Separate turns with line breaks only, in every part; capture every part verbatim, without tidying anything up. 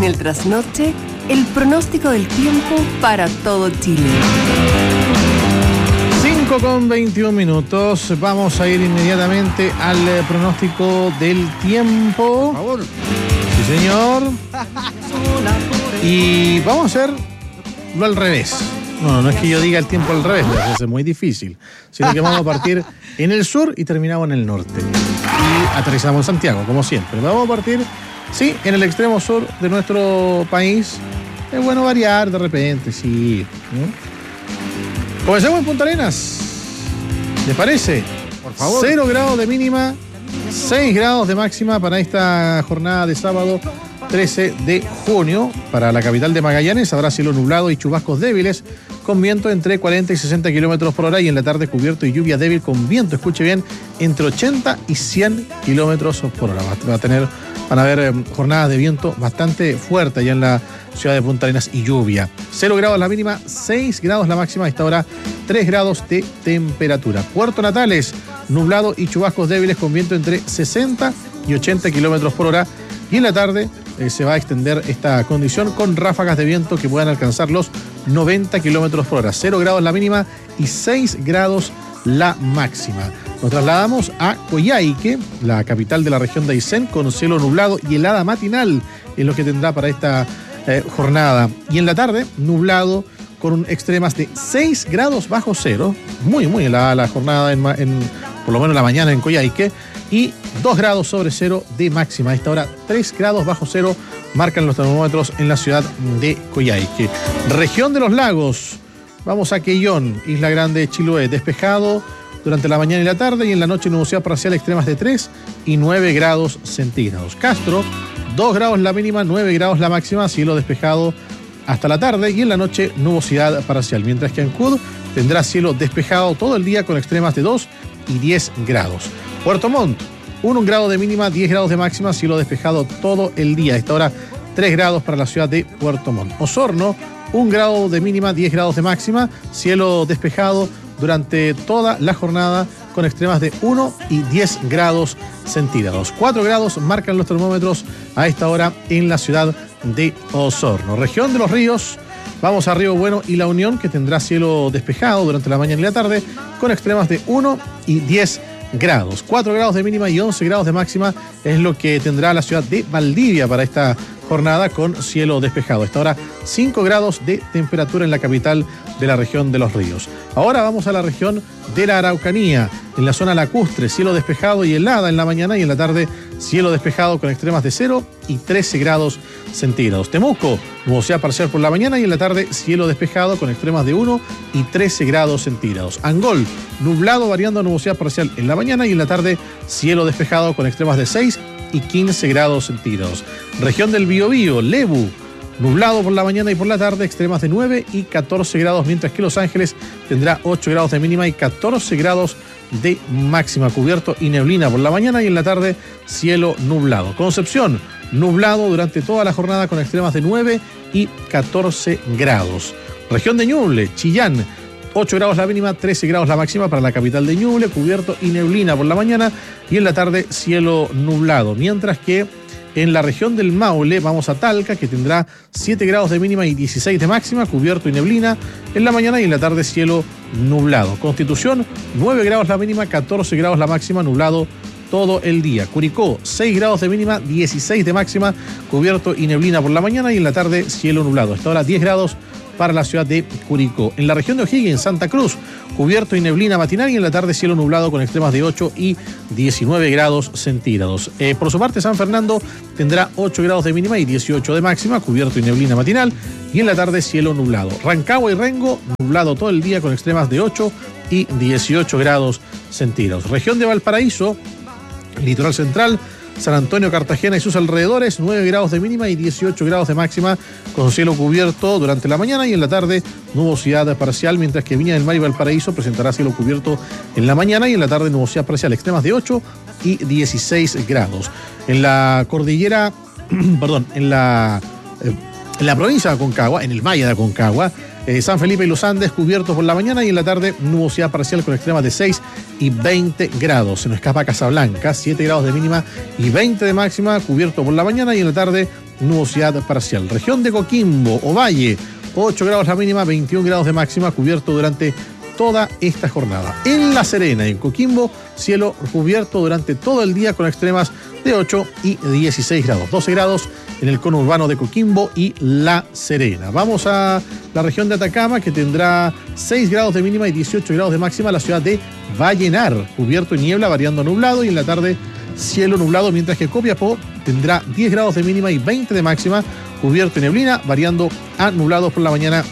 En el trasnoche, el pronóstico del tiempo para todo Chile.
cinco con veintiún minutos. Vamos a ir inmediatamente al eh, pronóstico del tiempo.
Por favor.
Sí, señor. Y vamos a hacerlo al revés. No, no es que yo diga el tiempo al revés, es muy difícil. Sino que vamos a partir en el sur y terminamos en el norte. Y aterrizamos en Santiago, como siempre. Vamos a partir, sí, en el extremo sur de nuestro país. Es bueno variar de repente, sí. ¿Mm? Comencemos en Punta Arenas. ¿Les parece?
Por favor.
cero grados de mínima, seis grados de máxima para esta jornada de sábado trece de junio. Para la capital de Magallanes habrá cielo nublado y chubascos débiles con viento entre cuarenta y sesenta kilómetros por hora, y en la tarde cubierto y lluvia débil con viento, escuche bien, entre ochenta y cien kilómetros por hora. Va a tener, van a haber eh, jornadas de viento bastante fuerte allá en la ciudad de Punta Arenas y lluvia. cero grados la mínima, seis grados la máxima, a esta hora tres grados de temperatura. Puerto Natales, nublado y chubascos débiles con viento entre sesenta y ochenta kilómetros por hora, y en la tarde eh, se va a extender esta condición con ráfagas de viento que puedan alcanzar los noventa kilómetros por hora. cero grados la mínima y seis grados la máxima. Nos trasladamos a Coyhaique, la capital de la región de Aysén, con cielo nublado y helada matinal es lo que tendrá para esta eh, jornada. Y en la tarde, nublado con un extremas de seis grados bajo cero. Muy, muy helada la jornada, en, en, por lo menos la mañana en Coyhaique. Y dos grados sobre cero de máxima. A esta hora, tres grados bajo cero marcan los termómetros en la ciudad de Coyhaique. Región de los lagos. Vamos a Quellón, Isla Grande, Chiloé, despejado durante la mañana y la tarde, y en la noche nubosidad parcial extremas de tres y nueve grados centígrados. Castro, dos grados la mínima, nueve grados la máxima, cielo despejado hasta la tarde, y en la noche nubosidad parcial. Mientras que Ancud tendrá cielo despejado todo el día con extremas de dos y diez grados. Puerto Montt, un grado de mínima, diez grados de máxima, cielo despejado todo el día. A esta hora, tres grados para la ciudad de Puerto Montt. Osorno, un grado de mínima, diez grados de máxima, cielo despejado durante toda la jornada con extremas de uno y diez grados centígrados. cuatro grados marcan los termómetros a esta hora en la ciudad de Osorno. Región de los ríos, vamos a Río Bueno y La Unión, que tendrá cielo despejado durante la mañana y la tarde con extremas de uno y diez grados. cuatro grados de mínima y once grados de máxima es lo que tendrá la ciudad de Valdivia para esta jornada con cielo despejado. Hasta ahora cinco grados de temperatura en la capital de la región de los ríos. Ahora vamos a la región de la Araucanía, en la zona lacustre, cielo despejado y helada en la mañana, y en la tarde cielo despejado con extremas de cero y trece grados centígrados. Temuco, nubosidad parcial por la mañana, y en la tarde cielo despejado con extremas de uno y trece grados centígrados. Angol, nublado variando a nubosidad parcial en la mañana, y en la tarde cielo despejado con extremas de seis y quince grados centígrados. Región del Biobío, Lebu, nublado por la mañana y por la tarde, extremas de nueve y catorce grados, mientras que Los Ángeles tendrá ocho grados de mínima y catorce grados de máxima, cubierto y neblina por la mañana, y en la tarde cielo nublado. Concepción, nublado durante toda la jornada con extremas de nueve y catorce grados. Región de Ñuble, Chillán, ocho grados la mínima, trece grados la máxima para la capital de Ñuble, cubierto y neblina por la mañana, y en la tarde cielo nublado. Mientras que en la región del Maule vamos a Talca, que tendrá siete grados de mínima y dieciséis de máxima, cubierto y neblina en la mañana, y en la tarde cielo nublado. Constitución, nueve grados la mínima, catorce grados la máxima, nublado todo el día. Curicó, seis grados de mínima, dieciséis de máxima, cubierto y neblina por la mañana, y en la tarde cielo nublado. Hasta ahora diez grados para la ciudad de Curicó. En la región de O'Higgins, Santa Cruz, cubierto y neblina matinal, y en la tarde cielo nublado con extremas de ocho y diecinueve grados centígrados. Eh, por su parte, San Fernando tendrá ocho grados de mínima y dieciocho de máxima, cubierto y neblina matinal, y en la tarde cielo nublado. Rancagua y Rengo, nublado todo el día con extremas de ocho y dieciocho grados centígrados. Región de Valparaíso, litoral central, San Antonio, Cartagena y sus alrededores, nueve grados de mínima y dieciocho grados de máxima, con cielo cubierto durante la mañana, y en la tarde nubosidad parcial, mientras que Viña del Mar y Valparaíso presentará cielo cubierto en la mañana, y en la tarde nubosidad parcial, extremas de ocho y dieciséis grados. En la cordillera, perdón, en la, eh, en la provincia de Aconcagua, en el Valle de Aconcagua, Eh, San Felipe y los Andes cubiertos por la mañana, y en la tarde nubosidad parcial con extremas de seis y veinte grados. Se nos escapa Casablanca, siete grados de mínima y veinte de máxima, cubierto por la mañana, y en la tarde nubosidad parcial. Región de Coquimbo, Ovalle, ocho grados la mínima, veintiún grados de máxima, cubierto durante toda esta jornada. En La Serena, en Coquimbo, cielo cubierto durante todo el día con extremas de ocho y dieciséis grados. doce grados en el cono urbano de Coquimbo y La Serena. Vamos a la región de Atacama, que tendrá seis grados de mínima y dieciocho grados de máxima. La ciudad de Vallenar, cubierto y niebla, variando nublado, y en la tarde cielo nublado, mientras que Copiapó tendrá diez grados de mínima y veinte de máxima, cubierto y neblina, variando a nublado por la mañana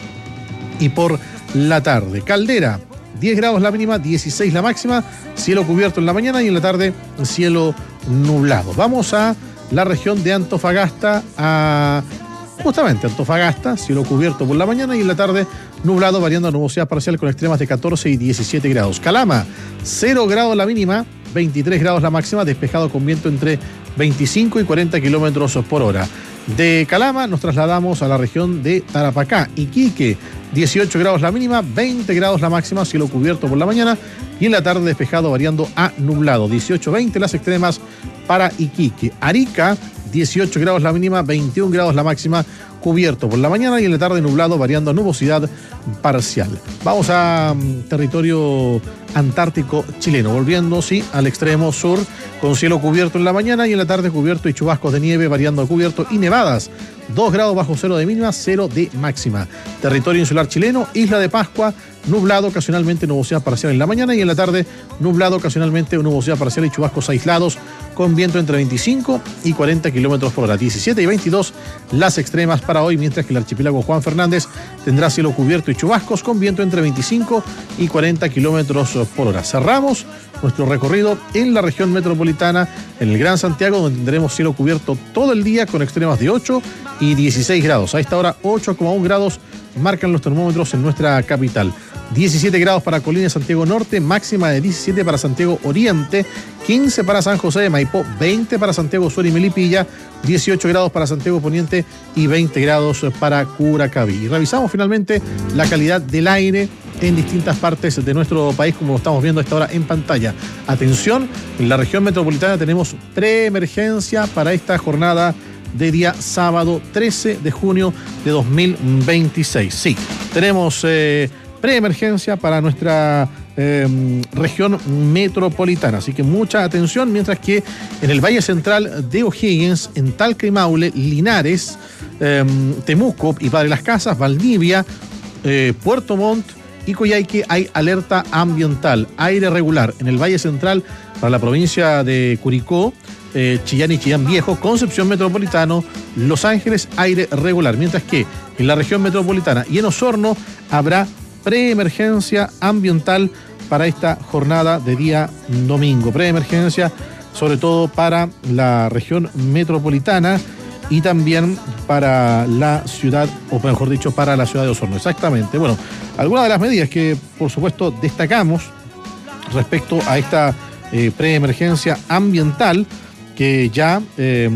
y por la tarde. Caldera, diez grados la mínima, dieciséis la máxima, cielo cubierto en la mañana y en la tarde cielo nublado. Vamos a la región de Antofagasta, a justamente Antofagasta, cielo cubierto por la mañana y en la tarde nublado, variando a nubosidad parcial con extremas de catorce y diecisiete grados. Calama, cero grados la mínima, veintitrés grados la máxima, despejado con viento entre veinticinco y cuarenta kilómetros por hora. De Calama nos trasladamos a la región de Tarapacá, Iquique, dieciocho grados la mínima, veinte grados la máxima, cielo cubierto por la mañana y en la tarde despejado variando a nublado, dieciocho veinte las extremas para Iquique. Arica, dieciocho grados la mínima, veintiún grados la máxima, cubierto por la mañana y en la tarde nublado variando a nubosidad parcial. Vamos a um, territorio antártico chileno, volviendo sí al extremo sur, con cielo cubierto en la mañana y en la tarde cubierto y chubascos de nieve variando a cubierto y nevadas, dos grados bajo cero de mínima, cero de máxima. Territorio insular chileno, Isla de Pascua, nublado, ocasionalmente nubosidad parcial en la mañana y en la tarde nublado, ocasionalmente nubosidad parcial y chubascos aislados con viento entre veinticinco y cuarenta kilómetros por hora. diecisiete y veintidós las extremas para hoy, mientras que el archipiélago Juan Fernández tendrá cielo cubierto y chubascos con viento entre veinticinco y cuarenta kilómetros por hora. Cerramos nuestro recorrido en la región metropolitana, en el Gran Santiago, donde tendremos cielo cubierto todo el día con extremas de ocho y dieciséis grados. A esta hora ocho coma uno grados marcan los termómetros en nuestra capital. diecisiete grados para Colina y Santiago Norte, máxima de diecisiete para Santiago Oriente, quince para San José de Maipó, veinte para Santiago Sur y Melipilla, dieciocho grados para Santiago Poniente y veinte grados para Curacaví. Y revisamos finalmente la calidad del aire en distintas partes de nuestro país, como lo estamos viendo a esta hora en pantalla. Atención, en la región metropolitana tenemos preemergencia para esta jornada de día sábado trece de junio de dos mil veintiséis. Sí, tenemos eh, preemergencia para nuestra eh, región metropolitana, así que mucha atención, mientras que en el Valle Central de O'Higgins, en Talca y Maule, Linares, eh, Temuco y Padre Las Casas, Valdivia, eh, Puerto Montt y Coyhaique hay alerta ambiental, aire regular. En el Valle Central para la provincia de Curicó, eh, Chillán y Chillán Viejo, Concepción Metropolitano, Los Ángeles, aire regular. Mientras que en la región metropolitana y en Osorno habrá preemergencia ambiental para esta jornada de día domingo. Preemergencia sobre todo para la región metropolitana y también para la ciudad, o mejor dicho, para la ciudad de Osorno. Exactamente. Bueno, algunas de las medidas que, por supuesto, destacamos respecto a esta eh, preemergencia ambiental que ya eh,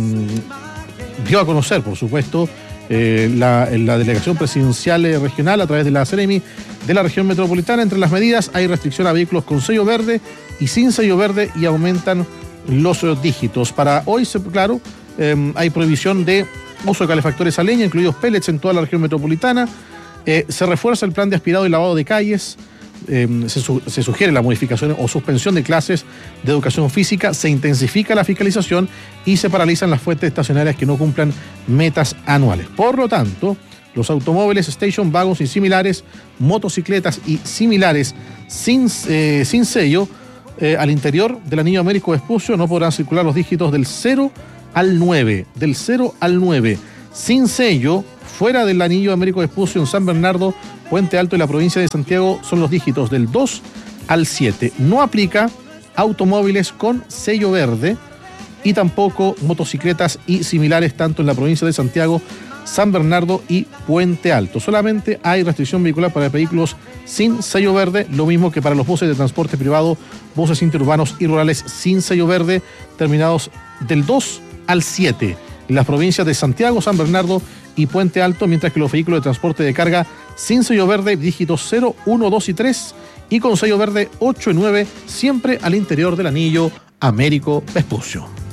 dio a conocer, por supuesto, eh, la, la delegación presidencial regional a través de la Ceremi de la región metropolitana. Entre las medidas hay restricción a vehículos con sello verde y sin sello verde y aumentan los dígitos. Para hoy, claro, eh, hay prohibición de uso de calefactores a leña, incluidos pellets, en toda la región metropolitana. Eh, se refuerza el plan de aspirado y lavado de calles. Eh, se, su, se sugiere la modificación o suspensión de clases de educación física, se intensifica la fiscalización y se paralizan las fuentes estacionarias que no cumplan metas anuales. Por lo tanto, los automóviles, station wagons y similares, motocicletas y similares sin, eh, sin sello eh, al interior del anillo Américo Vespucio no podrán circular los dígitos del cero al nueve, del cero al nueve, sin sello. Fuera del anillo Américo Vespucio en San Bernardo, Puente Alto y la provincia de Santiago son los dígitos del dos al siete. No aplica automóviles con sello verde y tampoco motocicletas y similares tanto en la provincia de Santiago, San Bernardo y Puente Alto. Solamente hay restricción vehicular para vehículos sin sello verde, lo mismo que para los buses de transporte privado, buses interurbanos y rurales sin sello verde, terminados del dos al siete. En las provincias de Santiago, San Bernardo y Puente Alto, mientras que los vehículos de transporte de carga sin sello verde, dígitos cero, uno, dos y tres, y con sello verde ocho y nueve, siempre al interior del anillo Américo Vespucio.